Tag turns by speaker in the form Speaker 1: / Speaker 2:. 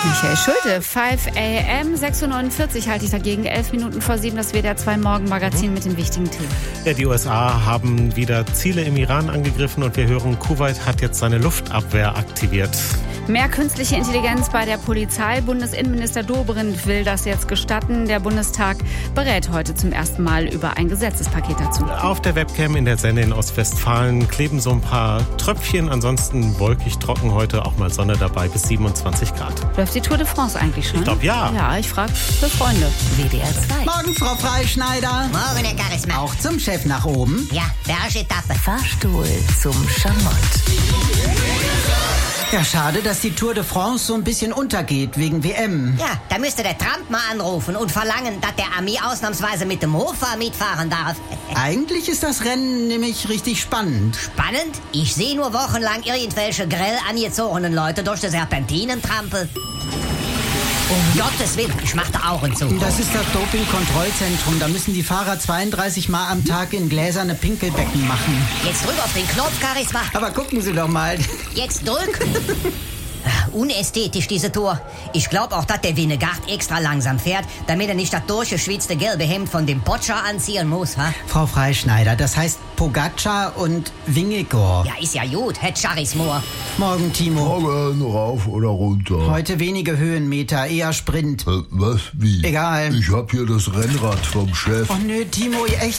Speaker 1: Michael Schulte, 5 a.m., 6.49 Uhr halte ich dagegen, 11 Minuten vor 7, das WDR 2 Morgenmagazin mit den wichtigen Themen.
Speaker 2: Ja, die USA haben wieder Ziele im Iran angegriffen und wir hören, Kuwait hat jetzt seine Luftabwehr aktiviert.
Speaker 1: Mehr künstliche Intelligenz bei der Polizei. Bundesinnenminister Dobrindt will das jetzt gestatten. Der Bundestag berät heute zum ersten Mal über ein Gesetzespaket dazu.
Speaker 2: Auf der Webcam in der Senne in Ostwestfalen kleben so ein paar Tröpfchen. Ansonsten wolkig trocken, heute auch mal Sonne dabei bis 27 Grad.
Speaker 1: Läuft die Tour de France eigentlich schon?
Speaker 2: Ich glaube, ja.
Speaker 1: Ja, ich frage für Freunde.
Speaker 3: WDR 2.
Speaker 4: Morgen, Frau Freischneider.
Speaker 5: Morgen, Herr Charisma.
Speaker 4: Auch zum Chef nach oben.
Speaker 5: Ja, Bergetappe.
Speaker 3: Fahrstuhl zum Schamott.
Speaker 4: Ja, schade, dass die Tour de France so ein bisschen untergeht wegen WM.
Speaker 5: Ja, da müsste der Trump mal anrufen und verlangen, dass der Ami ausnahmsweise mit dem Hofer mitfahren darf.
Speaker 4: Eigentlich ist das Rennen nämlich richtig spannend.
Speaker 5: Spannend? Ich sehe nur wochenlang irgendwelche grell angezogenen Leute durch die Serpentinen trampeln. Um Gottes Willen, ich mach die Augen zu.
Speaker 4: Das ist das Doping-Kontrollzentrum. Da müssen die Fahrer 32 Mal am Tag in gläserne Pinkelbecken machen.
Speaker 5: Jetzt drück auf den Knopf, Charisma.
Speaker 4: Aber gucken Sie doch mal.
Speaker 5: Jetzt drück. Unästhetisch, diese Tour. Ich glaube auch, dass der Vingegaard extra langsam fährt, damit er nicht das durchgeschwitzte gelbe Hemd von dem Potscher anziehen muss. Ha?
Speaker 4: Frau Freischneider, das heißt Pogacar und Vingegaard.
Speaker 5: Ja, ist ja gut, Herr Charisma.
Speaker 4: Morgen, Timo.
Speaker 6: Morgen, rauf oder runter.
Speaker 4: Heute wenige Höhenmeter, eher Sprint.
Speaker 6: Was? Wie?
Speaker 4: Egal.
Speaker 6: Ich hab hier das Rennrad vom Chef.
Speaker 4: Oh nö, Timo, echt